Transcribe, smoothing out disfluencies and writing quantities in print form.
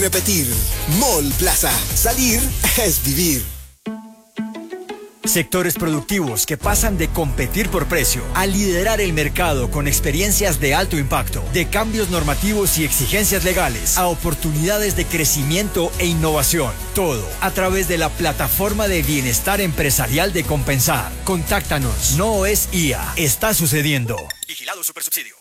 Repetir. Mall Plaza. Salir es vivir. Sectores productivos que pasan de competir por precio a liderar el mercado con experiencias de alto impacto, de cambios normativos y exigencias legales, a oportunidades de crecimiento e innovación. Todo a través de la plataforma de bienestar empresarial de Compensar. Contáctanos. No es IA. Está sucediendo. Vigilado Supersubsidio.